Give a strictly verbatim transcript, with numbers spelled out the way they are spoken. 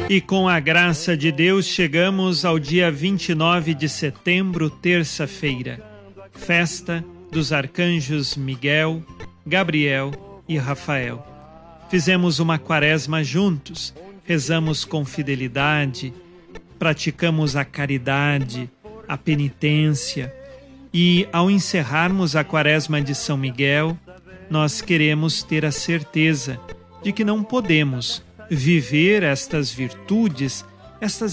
E com a graça de Deus chegamos ao dia vinte e nove de setembro, terça-feira, festa dos arcanjos Miguel, Gabriel e Rafael. Fizemos uma quaresma juntos, rezamos com fidelidade, praticamos a caridade, a penitência e, ao encerrarmos a quaresma de São Miguel, nós queremos ter a certeza de que não podemos viver estas virtudes, estas